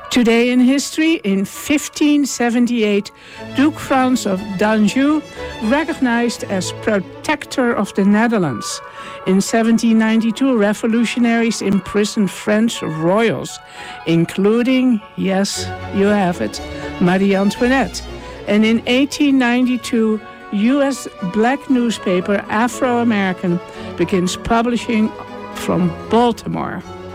Today in history, in 1578, Duke Frans of D'Anjou, recognized as protector of the Netherlands. In 1792, revolutionaries imprisoned French royals, including, yes, you have it, Marie Antoinette. And in 1892, U.S. black newspaper Afro-American begins publishing from Baltimore.